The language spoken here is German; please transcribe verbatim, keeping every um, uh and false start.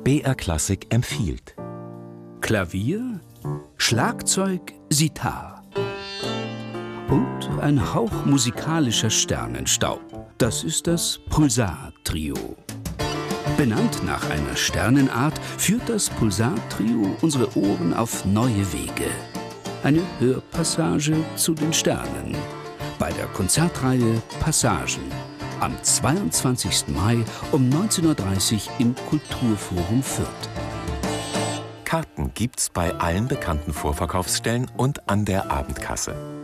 B R Klassik empfiehlt. Klavier, Schlagzeug, Sitar und ein Hauch musikalischer Sternenstaub. Das ist das Pulsar-Trio. Benannt nach einer Sternenart führt das Pulsar-Trio unsere Ohren auf neue Wege. Eine Hörpassage zu den Sternen. Bei der Konzertreihe Passagen. Am zweiundzwanzigsten Mai um neunzehn Uhr dreißig im Kulturforum Fürth. Karten gibt's bei allen bekannten Vorverkaufsstellen und an der Abendkasse.